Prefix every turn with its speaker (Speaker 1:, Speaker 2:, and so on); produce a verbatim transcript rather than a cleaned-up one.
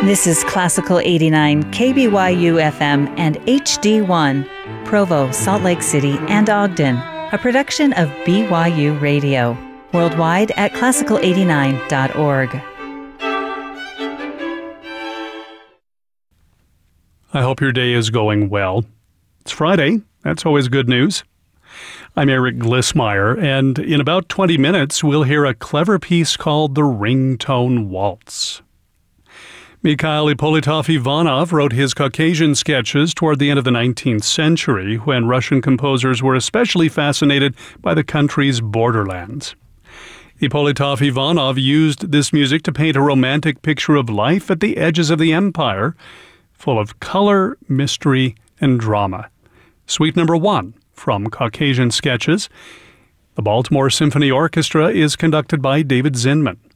Speaker 1: This is Classical eighty-nine, K B Y U F M and H D one, Provo, Salt Lake City, and Ogden, a production of B Y U Radio, worldwide at classical eighty-nine dot org.
Speaker 2: I hope your day is going well. It's Friday. That's always good news. I'm Eric Glissmeyer, and in about twenty minutes, we'll hear a clever piece called The Ringtone Waltz. Mikhail Ippolitov-Ivanov wrote his Caucasian sketches toward the end of the nineteenth century, when Russian composers were especially fascinated by the country's borderlands. Ippolitov-Ivanov used this music to paint a romantic picture of life at the edges of the empire, full of color, mystery, and drama. Suite number one from Caucasian Sketches. The Baltimore Symphony Orchestra is conducted by David Zinman.